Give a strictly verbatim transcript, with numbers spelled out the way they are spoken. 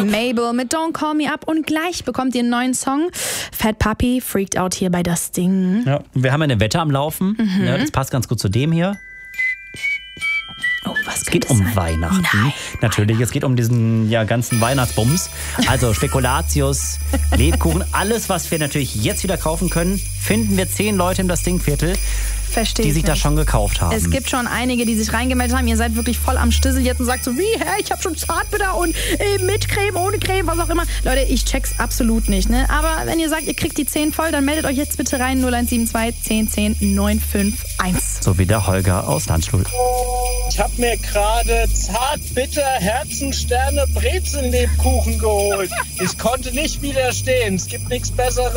Mabel mit Don't Call Me Up und gleich bekommt ihr einen neuen Song. Fat Puppy freaked out hier bei Das Ding. Ja, wir haben eine Wette am Laufen. Mhm. Ja, das passt ganz gut zu dem hier. Oh, was es geht um sein? Weihnachten. Nein. Natürlich, es geht um diesen ja, ganzen Weihnachtsbums. Also Spekulatius, Lebkuchen, alles, was wir natürlich jetzt wieder kaufen können, finden wir zehn Leute im Das Ding-Viertel, Verstehe die sich das schon gekauft haben. Es gibt schon einige, die sich reingemeldet haben. Ihr seid wirklich voll am Stissel jetzt und sagt so, wie, hä, ich habe schon Zartbitter und äh, mit Creme, ohne Creme, was auch immer. Leute, ich check's absolut nicht, ne? Aber wenn ihr sagt, ihr kriegt die zehn voll, dann meldet euch jetzt bitte rein null eins sieben zwei, zehn zehn, neun fünf eins. So wie der Holger aus Landstuhl. Ich habe mir gerade Zartbitter Herzensterne Brezenlebkuchen geholt. Ich konnte nicht widerstehen. Es gibt nichts Besseres.